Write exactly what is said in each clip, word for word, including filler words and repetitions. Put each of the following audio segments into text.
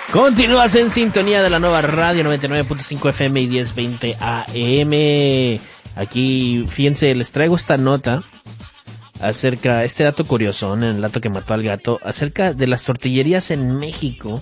Continúas en sintonía de la nueva radio noventa y nueve punto cinco F M y diez veinte A M. Aquí, fíjense, les traigo esta nota acerca, este dato curioso, ¿no? El dato que mató al gato, acerca de las tortillerías en México.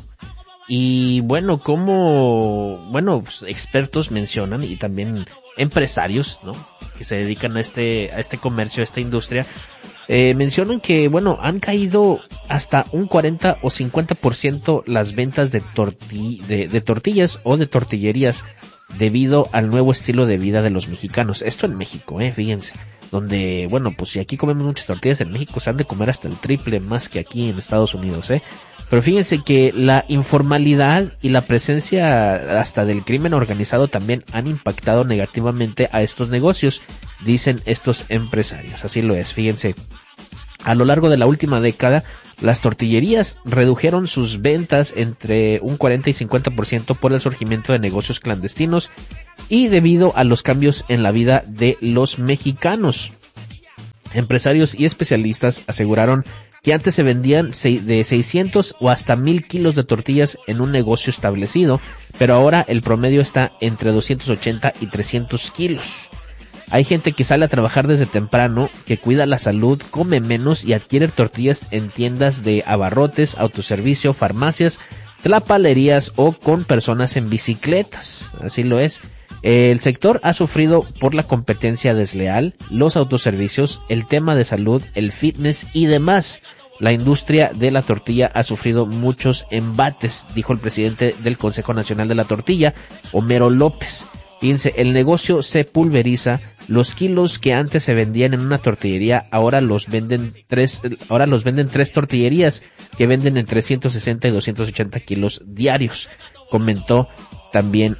Y bueno, como, bueno, pues, expertos mencionan y también empresarios, ¿no? Que se dedican a este, a este comercio, a esta industria, eh, mencionan que, bueno, han caído hasta un cuarenta o cincuenta por ciento las ventas de, torti- de, de tortillas o de tortillerías debido al nuevo estilo de vida de los mexicanos. Esto en México, eh, fíjense. Donde, bueno, pues si aquí comemos muchas tortillas, en México se han de comer hasta el triple más que aquí en Estados Unidos, eh. Pero fíjense que la informalidad y la presencia hasta del crimen organizado también han impactado negativamente a estos negocios, dicen estos empresarios. Así lo es, fíjense. A lo largo de la última década, las tortillerías redujeron sus ventas entre un cuarenta y cincuenta por ciento por el surgimiento de negocios clandestinos y debido a los cambios en la vida de los mexicanos. Empresarios y especialistas aseguraron que antes se vendían de seiscientos o hasta mil kilos de tortillas en un negocio establecido, pero ahora el promedio está entre doscientos ochenta y trescientos kilos. Hay gente que sale a trabajar desde temprano, que cuida la salud, come menos y adquiere tortillas en tiendas de abarrotes, autoservicio, farmacias, tlapalerías o con personas en bicicletas. Así lo es. El sector ha sufrido por la competencia desleal, los autoservicios, el tema de salud, el fitness y demás. La industria de la tortilla ha sufrido muchos embates, dijo el presidente del Consejo Nacional de la Tortilla, Homero López. Fíjense, el negocio se pulveriza, los kilos que antes se vendían en una tortillería, ahora los venden tres, ahora los venden tres tortillerías que venden entre ciento sesenta y doscientos ochenta kilos diarios, comentó también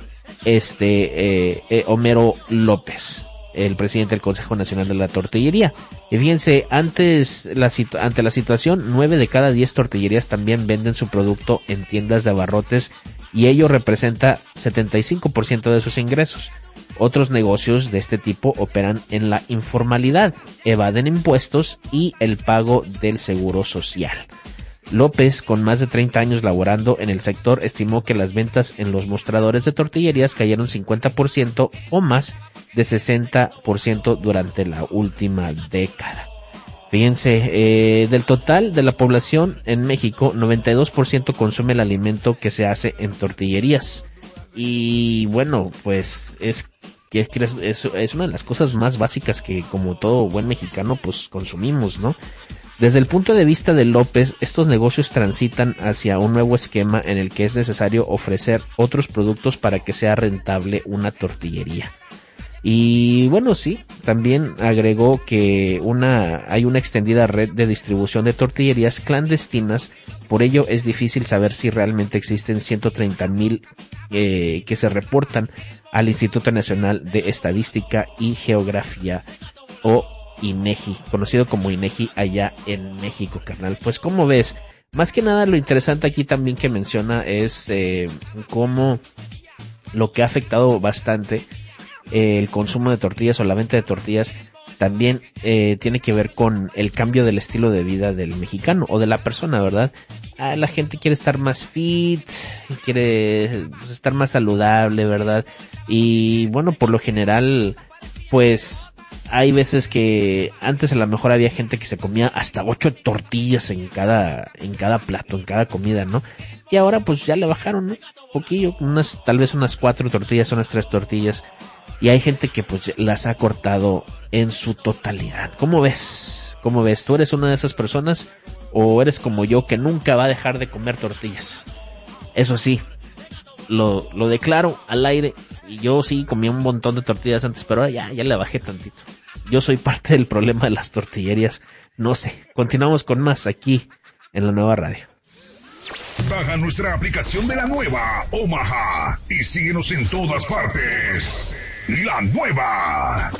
este eh, eh, Homero López, el presidente del Consejo Nacional de la Tortillería. Y fíjense, antes la situ- ante la situación, nueve de cada diez tortillerías también venden su producto en tiendas de abarrotes y ello representa setenta y cinco por ciento de sus ingresos. Otros negocios de este tipo operan en la informalidad, evaden impuestos y el pago del seguro social. López, con más de treinta años laborando en el sector, estimó que las ventas en los mostradores de tortillerías cayeron cincuenta por ciento o más de sesenta por ciento durante la última década. Fíjense, eh, del total de la población en México, noventa y dos por ciento consume el alimento que se hace en tortillerías. Y bueno, pues es que es, es, es una de las cosas más básicas que como todo buen mexicano pues consumimos, ¿no? Desde el punto de vista de López, estos negocios transitan hacia un nuevo esquema en el que es necesario ofrecer otros productos para que sea rentable una tortillería. Y bueno, sí, también agregó que una hay una extendida red de distribución de tortillerías clandestinas, por ello es difícil saber si realmente existen ciento treinta mil eh, que se reportan al Instituto Nacional de Estadística y Geografía o INEGI, conocido como INEGI allá en México, carnal. Pues como ves, más que nada lo interesante aquí también que menciona es eh, cómo lo que ha afectado bastante eh, el consumo de tortillas o la venta de tortillas también eh, tiene que ver con el cambio del estilo de vida del mexicano o de la persona, ¿verdad? Ah, la gente quiere estar más fit, quiere pues, estar más saludable, ¿verdad? Y bueno, por lo general, pues hay veces que antes a lo mejor había gente que se comía hasta ocho tortillas en cada en cada plato, en cada comida, ¿no? Y ahora pues ya le bajaron, ¿no? Un poquillo, unas, tal vez unas cuatro tortillas, unas tres tortillas. Y hay gente que pues las ha cortado en su totalidad. ¿Cómo ves? ¿Cómo ves? ¿Tú eres una de esas personas o eres como yo que nunca va a dejar de comer tortillas? Eso sí, lo, lo declaro al aire. Y yo sí comía un montón de tortillas antes, pero ahora ya, ya le bajé tantito. Yo soy parte del problema de las tortillerías. No sé. Continuamos con más aquí en la nueva radio. Baja nuestra aplicación de la nueva Omaha y síguenos en todas partes. La nueva.